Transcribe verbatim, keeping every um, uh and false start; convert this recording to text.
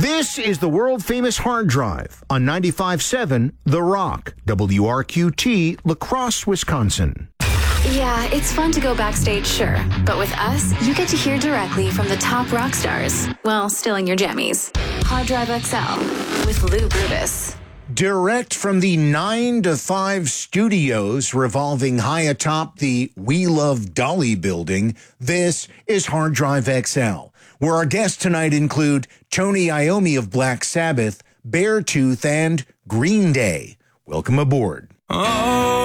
This is the world-famous Hard Drive on ninety-five point seven The Rock, W R Q T, La Crosse, Wisconsin. Yeah, it's fun to go backstage, sure. But with us, you get to hear directly from the top rock stars. Well, still in your jammies. Hard Drive X L with Lou Grubus. Direct from the nine to five studios revolving high atop the We Love Dolly building, this is Hard Drive X L, where our guests tonight include Tony Iommi of Black Sabbath, Beartooth, and Green Day. Welcome aboard. Oh.